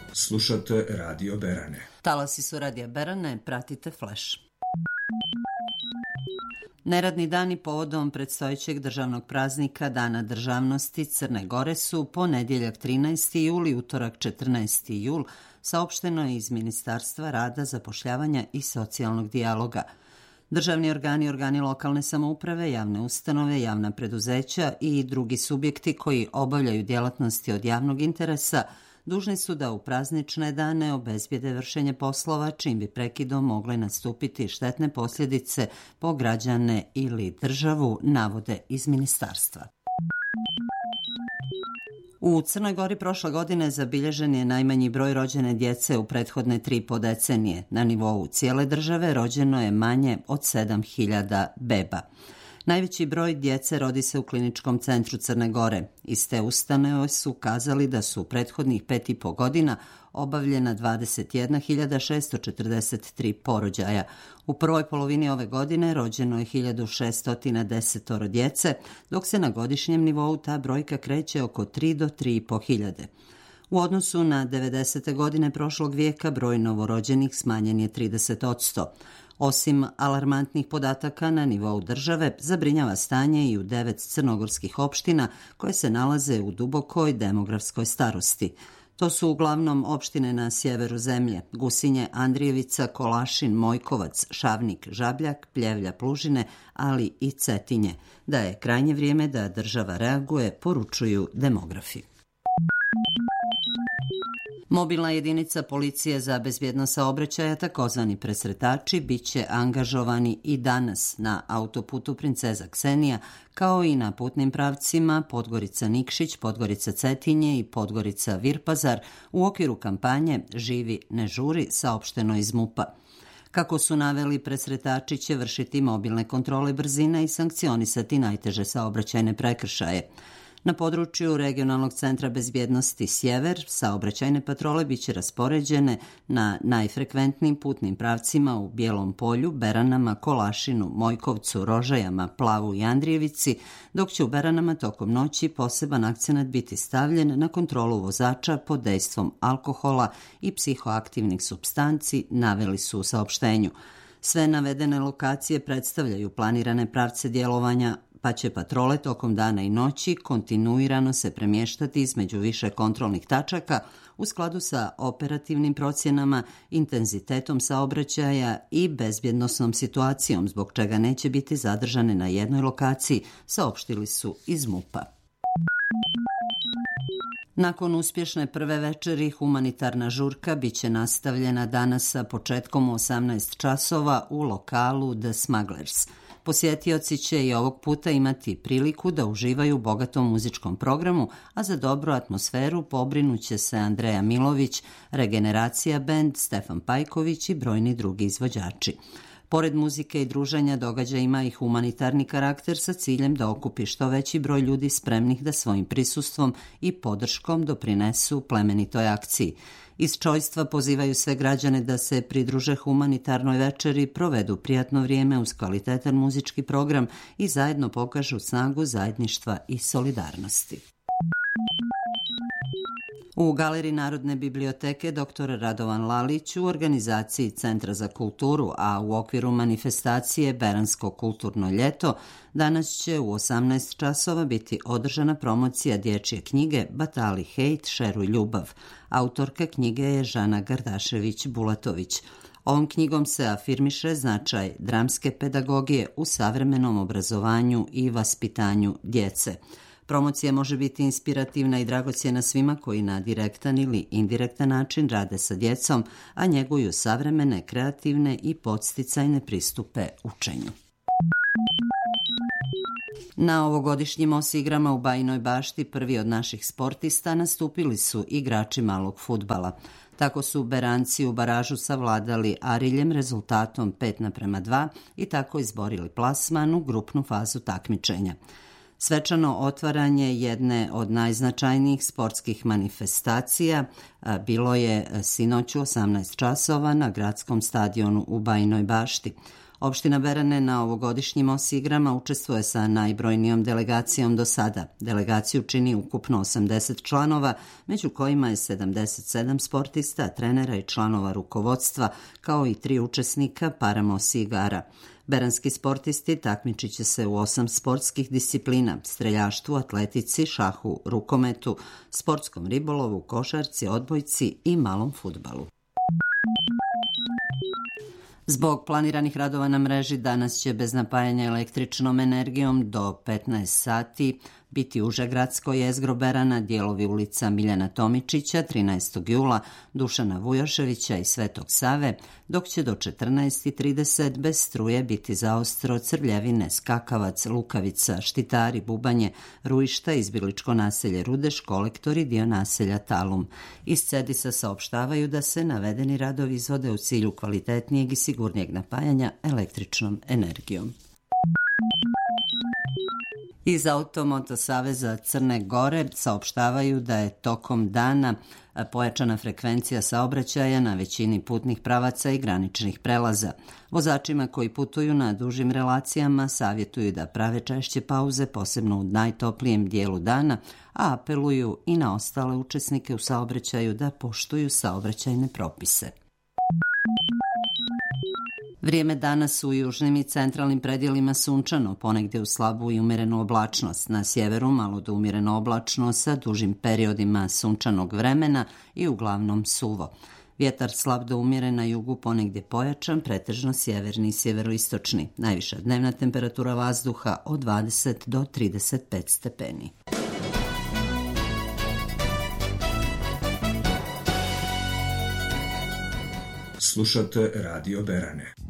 Slušate Radio Berane. Talasi su Radija Berane, pratite Flash. Neradni dani povodom predstojećeg državnog praznika Dana državnosti Crne Gore su ponedjeljak 13. jul i utorak 14. jul, saopšteno je iz Ministarstva rada, zapošljavanja i socijalnog dijaloga. Državni organi, organi lokalne samouprave, javne ustanove, javna preduzeća i drugi subjekti koji obavljaju djelatnosti od javnog interesa dužni su da u praznične dane obezbijede vršenje poslova, čim bi prekidom mogle nastupiti štetne posljedice po građane ili državu, navode iz ministarstva. U Crnoj Gori prošle godine zabilježen je najmanji broj rođene djece u prethodne 3,5 decenije. Na nivou cijele države rođeno je manje od 7.000 beba. Najveći broj djece rodi se u Kliničkom centru Crne Gore. Iz te ustanove su kazali da su u prethodnih 5,5 godina obavljena 21.643 porođaja. U prvoj polovini ove godine rođeno je 1.610 djece, dok se na godišnjem nivou ta brojka kreće oko 3 do 3,5 hiljade. U odnosu na 90. godine prošlog vijeka broj novorođenih smanjen je 30%. Osim alarmantnih podataka na nivou države, zabrinjava stanje i u 9 crnogorskih opština koje se nalaze u dubokoj demografskoj starosti. To su uglavnom opštine na sjeveru zemlje: Gusinje, Andrijevica, Kolašin, Mojkovac, Šavnik, Žabljak, Pljevlja, Plužine, ali i Cetinje. Da je krajnje vrijeme da država reaguje, poručuju demografi. Mobilna jedinica policije za bezbjednost saobraćaja, takozvani presretači, bit će angažovani i danas na autoputu Princeza Ksenija, kao i na putnim pravcima Podgorica-Nikšić, Podgorica-Cetinje i Podgorica-Virpazar u okviru kampanje Živi ne žuri, saopšteno iz MUP-a. Kako su naveli, presretači će vršiti mobilne kontrole brzina i sankcionisati najteže saobraćajne prekršaje. Na području Regionalnog centra bezbjednosti Sjever saobraćajne patrole biće raspoređene na najfrekventnijim putnim pravcima u Bijelom Polju, Beranama, Kolašinu, Mojkovcu, Rožajama, Plavu i Andrijevici, dok će u Beranama tokom noći poseban akcenat biti stavljen na kontrolu vozača pod dejstvom alkohola i psihoaktivnih supstanci, naveli su u saopštenju. Sve navedene lokacije predstavljaju planirane pravce djelovanja, pa će patrole tokom dana i noći kontinuirano se premještati između više kontrolnih tačaka u skladu sa operativnim procjenama, intenzitetom saobraćaja i bezbjednosnom situacijom, zbog čega neće biti zadržane na jednoj lokaciji, saopštili su iz MUP-a. Nakon uspješne prve večeri, humanitarna žurka biće nastavljena danas sa početkom u 18 časova u lokalu The Smugglers. Posjetioci će i ovog puta imati priliku da uživaju u bogatom muzičkom programu, a za dobru atmosferu pobrinuće se Andreja Milović, Regeneracija band, Stefan Pajković i brojni drugi izvođači. Pored muzike i druženja, događaj ima i humanitarni karakter sa ciljem da okupi što veći broj ljudi spremnih da svojim prisustvom i podrškom doprinesu plemenitoj akciji. Iz čojstva pozivaju sve građane da se pridruže humanitarnoj večeri, provedu prijatno vrijeme uz kvalitetan muzički program i zajedno pokažu snagu zajedništva i solidarnosti. U Galeriji Narodne biblioteke dr. Radovan Lalić u organizaciji Centra za kulturu, a u okviru manifestacije Beransko kulturno ljeto, danas će u 18 časova biti održana promocija dječje knjige Batali hejt, šeruj ljubav. Autorka knjige je Žana Gardašević-Bulatović. Ovom knjigom se afirmiše značaj dramske pedagogije u savremenom obrazovanju i vaspitanju djece. Promocija može biti inspirativna i dragocjena svima koji na direktan ili indirektan način rade sa djecom, a njeguju savremene, kreativne i podsticajne pristupe učenju. Na ovogodišnjim igrama u Bajinoj Bašti prvi od naših sportista nastupili su igrači malog fudbala. Tako su Beranci u baražu savladali Ariljem rezultatom 5:2 i tako izborili plasman u grupnu fazu takmičenja. Svečano otvaranje jedne od najznačajnijih sportskih manifestacija bilo je sinoć u 18 časova na gradskom stadionu u Bajinoj Bašti. Opština Berane na ovogodišnjim OS igrama učestvuje sa najbrojnijom delegacijom do sada. Delegaciju čini ukupno 80 članova, među kojima je 77 sportista, trenera i članova rukovodstva, kao i 3 učesnika paramos igara. Beranski sportisti takmičit će se u 8 sportskih disciplina: streljaštvu, atletici, šahu, rukometu, sportskom ribolovu, košarci, odbojci i malom fudbalu. Zbog planiranih radova na mreži danas će bez napajanja električnom energijom do 15 sati biti uže gradsko jezgro Berana, dijelovi ulica Miljana Tomičića, 13. jula, Dušana Vujoševića i Svetog Save, dok će do 14:30 bez struje biti zaostro Crljevine, Skakavac, Lukavica, Štitari, Bubanje, Ruišta, izbjegličko naselje Rudeš, Kolektori, dio naselja Talum. Iz CEDIS-a saopštavaju da se navedeni radovi izvode u cilju kvalitetnijeg i sigurnijeg napajanja električnom energijom. Iz Automoto saveza Crne Gore saopštavaju da je tokom dana pojačana frekvencija saobraćaja na većini putnih pravaca i graničnih prelaza. Vozačima koji putuju na dužim relacijama savjetuju da prave češće pauze, posebno u najtoplijem dijelu dana, a apeluju i na ostale učesnike u saobraćaju da poštuju saobraćajne propise. Vrijeme danas u južnim i centralnim predjelima sunčano, ponegdje u slabu i umjerenu oblačnost. Na sjeveru malo do umjereno oblačno sa dužim periodima sunčanog vremena i uglavnom suvo. Vjetar slab do umjeren, na jugu ponegdje pojačan, pretežno sjeverni i sjeveroistočni. Najviša dnevna temperatura vazduha od 20 do 35 stepeni. Slušate Radio Berane.